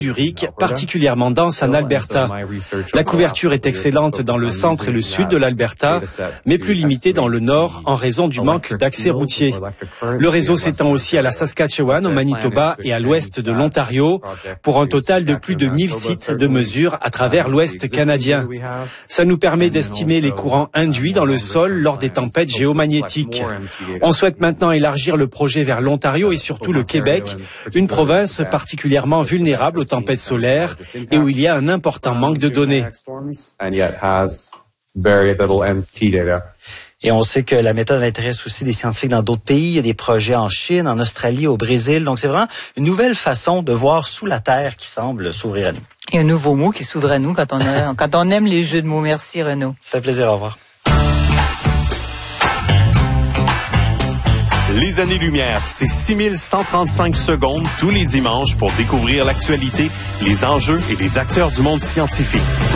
tellurique particulièrement dense en Alberta. La couverture est excellente dans le centre et le sud de l'Alberta, mais plus limitée dans le nord en raison du manque d'accès routier. Le réseau s'étend aussi à la Saskatchewan, au Manitoba et à l'ouest de l'Ontario, pour un total de plus de 1000 sites de mesure à travers l'ouest canadien. Ça nous permet d'estimer les courants induits dans le sol lors des tempêtes géomagnétiques. On souhaite maintenant élargir le projet vers l'Ontario et surtout le Québec, une province particulièrement vulnérable aux tempêtes solaires et où il y a un important manque de données. Et on sait que la méthode intéresse aussi des scientifiques dans d'autres pays. Il y a des projets en Chine, en Australie, au Brésil. Donc, c'est vraiment une nouvelle façon de voir sous la Terre qui semble s'ouvrir à nous. Et un nouveau mot qui s'ouvre à nous quand on aime les jeux de mots. Merci, Renaud. Ça fait plaisir. Au revoir. Les années-lumière, c'est 6135 secondes tous les dimanches pour découvrir l'actualité, les enjeux et les acteurs du monde scientifique.